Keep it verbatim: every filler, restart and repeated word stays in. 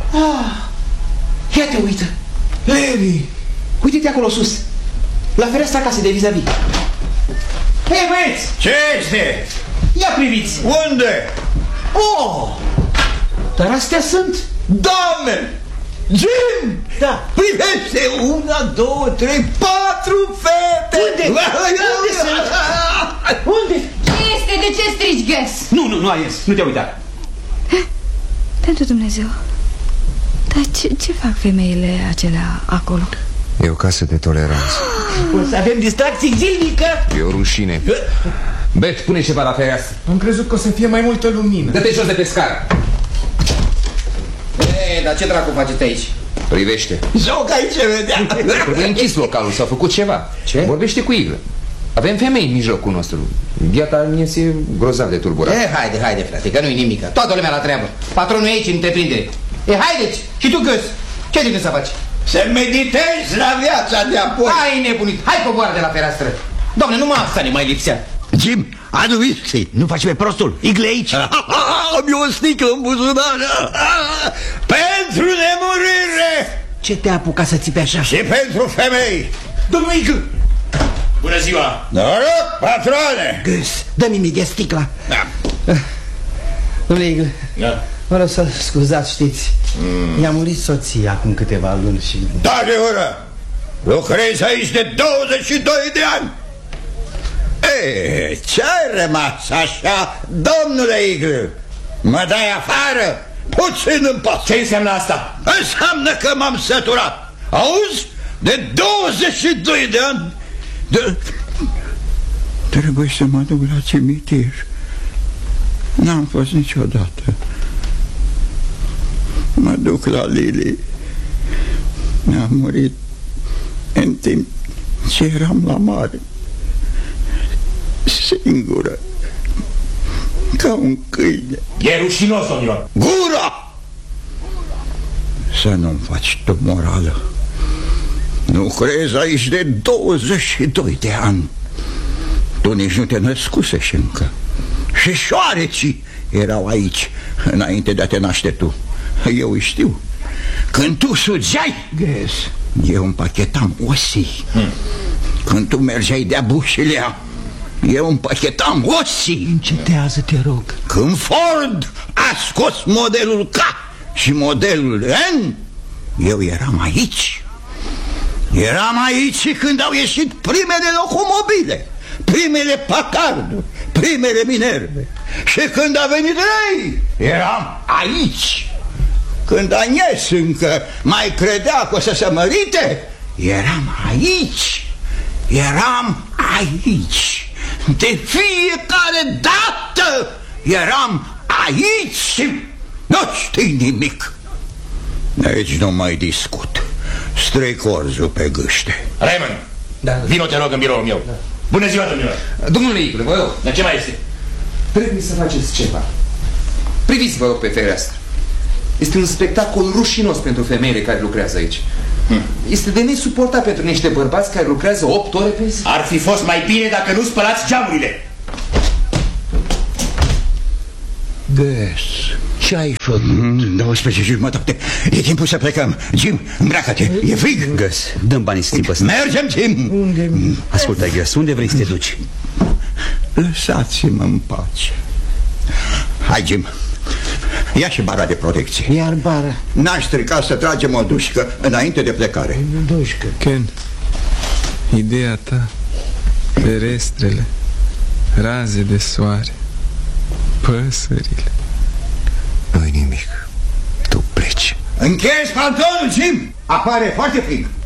Ah, ia te uită. Levi! Uite-te acolo sus, la fereastra casei de vis-a-vis. Hei, băieți! Ce este? Ia priviți! Unde? Oh! Dar astea sunt... Doamne! Jim! Da. Privește! Una, două, trei, patru fete! Unde? Unde sunt? Unde? Ce este? De ce strigi, Gus? Nu, nu, nu ai ies, nu te uita. Pentru Dumnezeu. Dar ce, ce fac femeile acelea acolo? E o casă de toleranță. O să avem distracții zilnică. E o rușine. Bet, pune ceva la fereastră. Am crezut că o să fie mai multă lumină. Dă-te jos de pe scară. E, dar ce dracu faceți aici? Privește. Joc aici, vedea. Trebuie închis localul, s-a făcut ceva. Ce? Vorbește cu Iglă. Avem femei în mijlocul nostru. Gheata mie e grozav de tulburat. E, haide, haide, frate, că nu-i nimic. Toată lumea la treabă. Patronul e aici, în întreprindere. E, haideți! Și tu, Gus, ce de gând să faci? Să meditezi la viața de apoi. Hai, nebunit, hai coboară de la fereastră. Doamne, numai asta ne mai lipsea. Jim, adu whisky. Nu faci pe prostul. Igle aici. Am eu o sticlă în buzunar. Pentru nemurire. Ce te-a apucat să țipi așa? Și pentru femei. Domnul Iglă! Bună ziua! Noroc, patrone. Gus, dă-mi mie sticla. Da. Domnule Iglă, Da. vă rog să scuzați, știți, mm. i-a murit soția acum câteva luni și... Da, de ură. Lucrezi aici de douăzeci și doi de ani. E, ce-ai rămas așa, domnule Iglă? Mă dai afară? Puțin în pas. Ce înseamnă asta? Înseamnă că m-am săturat. Auzi? De douăzeci și doi de ani de... Trebuie să mă duc la cimitir. N-am fost niciodată. Mă duc la Lili. Mi-a murit în timp ce eram la mare, singură, ca un câine. E rușinos, domnilor. Gura! Să nu-mi faci tu morală. Nu crezi aici de douăzeci și doi de ani. Tu nici nu te născusești încă. Și șoarecii erau aici înainte de a te naște tu. Eu îi știu. Când tu sugeai, Gus, eu împachetam osii. hmm. Când tu mergeai de-a bușilea, eu împachetam osii. încetează, te rog. Când Ford a scos modelul K și modelul N, eu eram aici. Eram aici când au ieșit primele locomobile, primele Packard, primele Minerve. Și când a venit Ray, eram aici. Când Agnes încă mai credea că o să se mărite, eram aici. Eram aici. De fiecare dată eram aici. Nu știi nimic. Aici nu mai discut. Stric orzul pe gâște. Raymond, da, da. Vino, te rog, în biroul meu. Da. Bună ziua, domnilor. Domnule Iglă, vă rog. Dar ce mai este? Trebuie să faceți ceva. Priviți, vă rog, pe fereastră. Este un spectacol rușinos pentru femeile care lucrează aici. hmm. Este de nesuportat pentru niște bărbați care lucrează opt ore pe zi. Ar fi fost mai bine dacă nu spălați geamurile. Gus, ce ai făcut? Mm, douăsprezece și jumătate. E timpul să plecăm. Jim, îmbracă-te, e frig. Gus, dăm banii să ți-i păstrăm. Mergem, Jim. Unde? Ascultă, Gus, unde vrei să te duci? Lăsați-mă în pace. Hai, Jim, ia și bara de protecție. Iar bara. N-aș strica să tragem o dușcă înainte de plecare. Dușcă. Ken, ideea ta, ferestrele, raze de soare, păsările. Nu-i nimic. Tu pleci. Închezi pantonul, Jim. Apare foarte frig.